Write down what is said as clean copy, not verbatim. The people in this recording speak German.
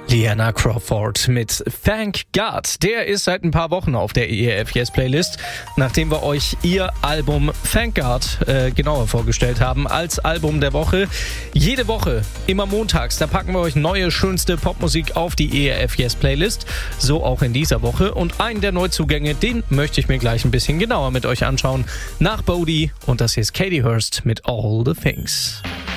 Liana Crawford mit Thank God. Der ist seit ein paar Wochen auf der ERF Yes Playlist, nachdem wir euch ihr Album Thank God genauer vorgestellt haben als Album der Woche. Jede Woche, immer montags, da packen wir euch neue, schönste Popmusik auf die ERF Yes Playlist. So auch in dieser Woche. Und einen der Neuzugänge, den möchte ich mir gleich ein bisschen genauer mit euch anschauen. Nach Bodhi. Und das hier ist Katie Hurst mit All the Things.